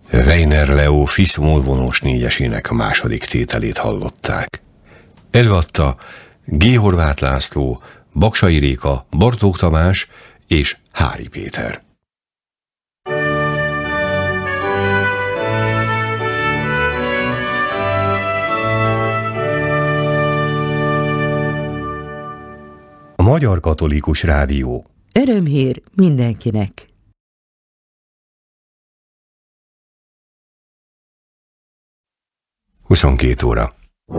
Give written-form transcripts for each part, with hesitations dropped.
Weiner Leo Fiszmol vonós négyesének a második tételét hallották. Előadta G. Horváth László, Baksay Réka, Bartók Tamás és Hári Péter. A Magyar Katolikus Rádió. Örömhír mindenkinek! Huszonkettő óra.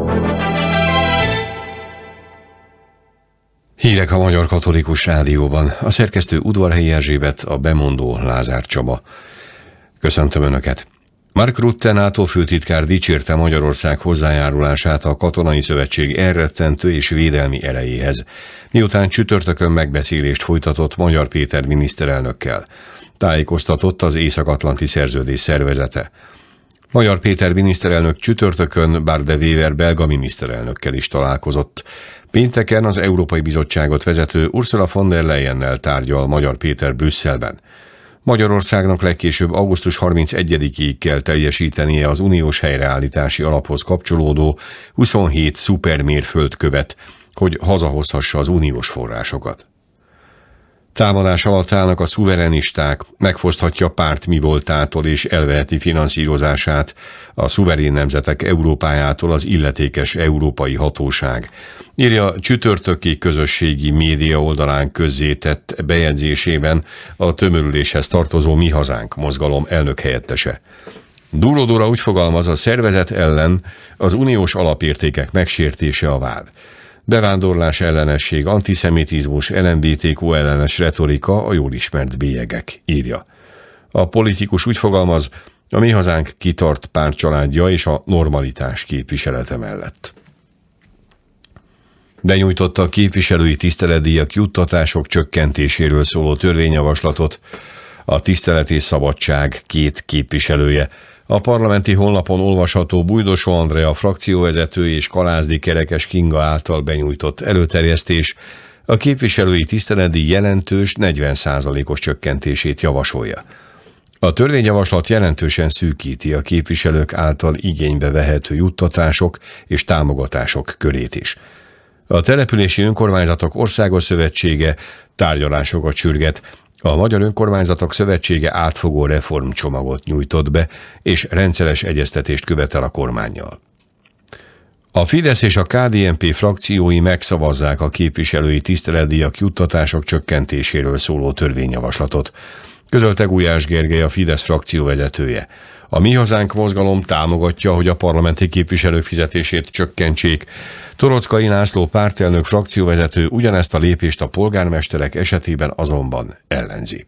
Hírek a Magyar Katolikus Rádióban. A szerkesztő Udvarhelyi Erzsébet, a bemondó Lázár Csaba. Köszöntöm Önöket! Mark Rutte NATO főtitkár dicsérte Magyarország hozzájárulását a Katonai Szövetség elrettentő és védelmi erejéhez, miután csütörtökön megbeszélést folytatott Magyar Péter miniszterelnökkel. Tájékoztatott az Észak-Atlanti Szerződés szervezete. Magyar Péter miniszterelnök csütörtökön Bart De Wever belga miniszterelnökkel is találkozott. Pénteken az Európai Bizottságot vezető Ursula von der Leyennel tárgyal Magyar Péter Brüsszelben. Magyarországnak legkésőbb augusztus 31-ig kell teljesítenie az uniós helyreállítási alaphoz kapcsolódó 27 szupermérföldkövet, hogy hazahozhassa az uniós forrásokat. Támadás alatt állnak a szuverenisták, megfoszthatja párt mi voltától és elveheti finanszírozását a szuverén nemzetek Európájától az illetékes európai hatóság, írja csütörtöki közösségi média oldalán közzétett bejegyzésében a tömörüléshez tartozó Mi Hazánk mozgalom elnökhelyettese. Duródóra úgy fogalmaz, a szervezet ellen az uniós alapértékek megsértése a vád. Bevándorlás ellenesség, antiszemitizmus, LMBTQ ellenes retorika a jól ismert bélyegek, írja. A politikus úgy fogalmaz, a Mi Hazánk kitart pártcsaládja és a normalitás képviselete mellett. Benyújtotta a képviselői tiszteletdíjak juttatások csökkentéséről szóló törvényjavaslatot a Tisztelet és Szabadság két képviselője. A parlamenti honlapon olvasható Bújdosó Andrea frakcióvezető és Kalázdi Kerekes Kinga által benyújtott előterjesztés a képviselői tiszteletdíj jelentős 40%-os csökkentését javasolja. A törvényjavaslat jelentősen szűkíti a képviselők által igénybe vehető juttatások és támogatások körét is. A Települési Önkormányzatok Országos Szövetsége tárgyalásokat sürget. A Magyar Önkormányzatok Szövetsége átfogó reformcsomagot nyújtott be, és rendszeres egyeztetést követel a kormánnyal. A Fidesz és a KDNP frakciói megszavazzák a képviselői tiszteletdíjak juttatások csökkentéséről szóló törvényjavaslatot, közölte Gulyás Gergely, a Fidesz frakcióvezetője. A Mi Hazánk mozgalom támogatja, hogy a parlamenti képviselők fizetését csökkentsék. Torockai László pártelnök frakcióvezető ugyanezt a lépést a polgármesterek esetében azonban ellenzi.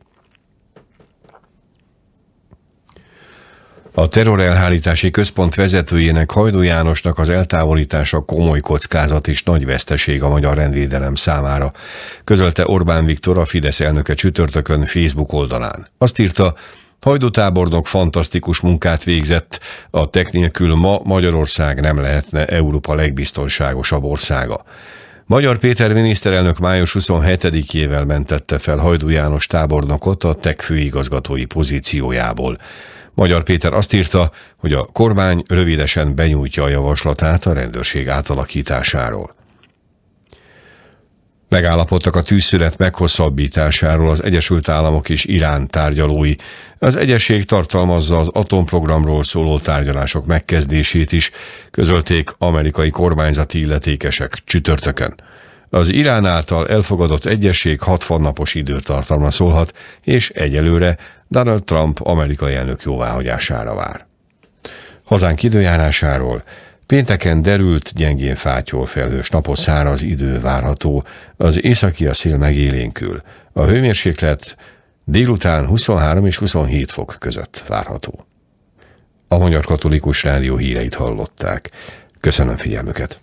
A terrorelhárítási központ vezetőjének, Hajdú Jánosnak az eltávolítása komoly kockázat és nagy veszteség a magyar rendvédelem számára, közölte Orbán Viktor, a Fidesz elnöke csütörtökön Facebook oldalán. Azt írta, Hajdú tábornok fantasztikus munkát végzett, a tech nélkül ma Magyarország nem lehetne Európa legbiztonságosabb országa. Magyar Péter miniszterelnök május 27-ével mentette fel Hajdú János tábornokot a tech főigazgatói pozíciójából. Magyar Péter azt írta, hogy a kormány rövidesen benyújtja a javaslatát a rendőrség átalakításáról. Megállapodtak a tűzszünet meghosszabbításáról az Egyesült Államok és Irán tárgyalói. Az egyezség tartalmazza az atomprogramról szóló tárgyalások megkezdését is, közölték amerikai kormányzati illetékesek csütörtökön. Az Irán által elfogadott egyezség 60 napos időtartamra szólhat, és egyelőre Donald Trump amerikai elnök jóváhagyására vár. Hazánk időjárásáról: pénteken derült, gyengén fátyol, felhős, napos, száraz idő várható, az északi a szél megélénkül. A hőmérséklet délután 23 és 27 fok között várható. A Magyar Katolikus Rádió híreit hallották. Köszönöm figyelmüket!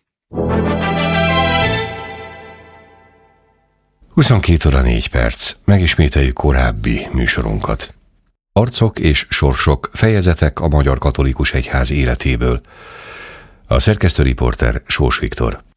22 óra 4 perc. Megismételjük korábbi műsorunkat. Arcok és sorsok, fejezetek a Magyar Katolikus Egyház életéből. A szerkesztő riporter Sós Viktor.